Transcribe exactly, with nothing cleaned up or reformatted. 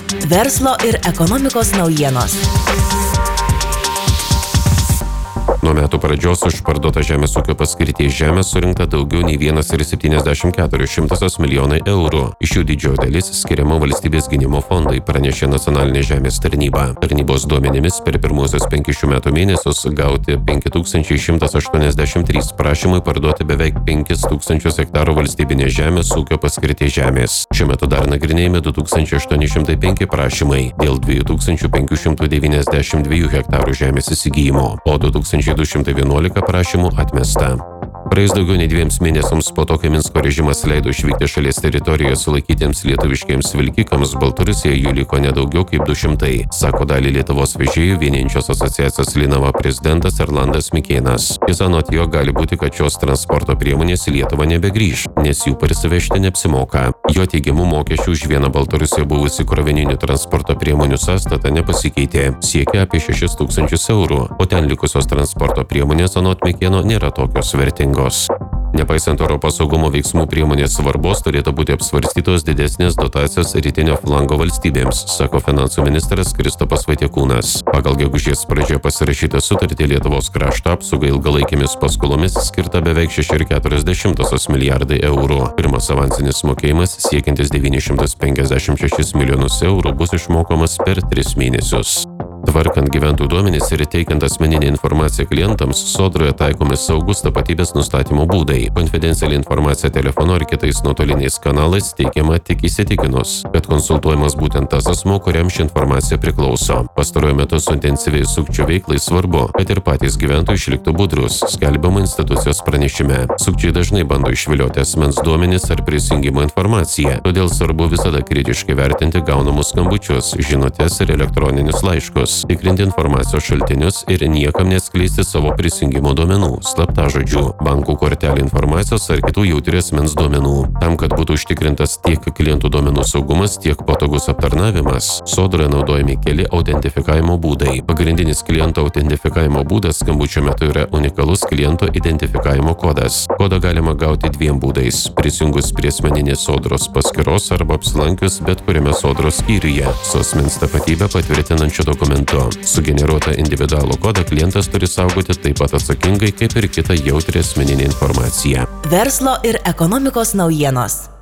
Verslo ir ekonomikos naujienos. Nuo metų pradžios už parduotą žemės ūkio paskirties žemę surinkta daugiau nei vienas ir septyniasdešimt keturios šimtosios milijonai eurų. Iš jų didžioji dalis skiriama valstybės gynimo fondai, pranešė Nacionalinė žemės tarnyba. Tarnybos duomenimis per pirmuosius penkis šių metų mėnesius gauti penki tūkstančiai šimtas aštuoniasdešimt trys prašymai parduoti beveik penkis tūkstančius hektarų valstybinės žemės ūkio paskirties žemės. Šiuo metu dar nagrinėjami du tūkstančiai aštuoni šimtai penki prašymai dėl dviejų tūkstančių penkių šimtų devyniasdešimt dviejų hektarų žemės įsigijimo, o du tūkstančiai du šimtai vienuolika prašymų atmesta. Praėjus daugiau nei dviems mėnesiams po to, kai Minsko režimas leido išvykti šalies teritorijoje sulaikytiems lietuviškiems vilkikams, Baltarusijoje jų liko nedaugiau kaip du šimtai, sako dalį Lietuvos vežėjų vienijančios asociacijos Linava prezidentas Erlandas Mikėnas. Jis anot jo gali būti, kad šios transporto priemonės į Lietuvą nebegrįš, nes jų parsivežti neapsimoka. Jo teigimu mokesčių už vieną Baltarusijoje buvusį krovininių transporto priemonių sąstatą nepasikeitė, siekia apie šešis tūkstančius eurų, o ten likusios transporto priemonės anot Mikėno nėra tokios vertingos. Nepaisant Europos saugumo veiksmų priemonės svarbos, turėtų būti apsvarstytos didesnės dotacijos rytinio flango valstybėms, sako finansų ministras Kristopas Vaitiekūnas. Pagal gegužės pradžioje pasirašytą sutartį Lietuvos krašto apsaugai ilgalaikėmis paskolomis skirta beveik šeši ir keturios dešimtosios milijardai eurų. Pirmas avansinis mokėjimas siekiantis devynis šimtus penkiasdešimt šešis milijonus eurų bus išmokomas per tris mėnesius. Tvarkant gyventojų duomenis ir teikiant asmeninę informaciją klientams, Sodroje taikomi saugus tapatybės nustatymo būdai. Konfidenciali informacija telefonu ar kitais nuotoliniais kanalais teikiama tik įsitikinus, kad konsultuojamas būtent tas asmuo, kuriam ši informacija priklauso. Pastaruoju metu suintensyvėjus sukčių veiklai svarbu, kad ir patys gyventojai išliktų budrus, skelbiama institucijos pranešime. Sukčiai dažnai bando išvilioti asmens duomenis ar prisijungimo informaciją, todėl svarbu visada kritiškai vertinti gaunamus skambučius, žinutes ir elektroninius laiškus, tikrinti informacijos šaltinius ir niekam neatskleisti savo prisijungimo duomenų, slaptažodžių, bankų kortelių informacijos ar kitų jautrių asmens duomenų. Tam, kad būtų užtikrintas tiek klientų duomenų saugumas, tiek patogus aptarnavimas, Sodroje naudojami keli autentifikavimo būdai. Pagrindinis kliento autentifikavimo būdas skambučio metu yra unikalus kliento identifikavimo kodas. Kodą galima gauti dviem būdais – prisijungus prie asmeninės Sodros paskyros arba apsilankius bet kuriame Sodros skyriuje su asmens tapatybę patvirtinančiu dokumentu. Sugeneruotą individualų kodą klientas turi saugoti taip pat atsakingai kaip ir kitą jautrią asmeninę informaciją. Verslo ir ekonomikos naujienos.